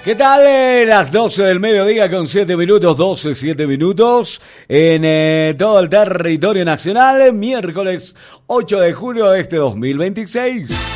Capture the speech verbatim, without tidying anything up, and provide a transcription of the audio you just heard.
¿Qué tal? Eh, las doce del mediodía con siete minutos, doce, siete minutos en eh, todo el territorio nacional, miércoles ocho de julio de este dos mil veintiséis.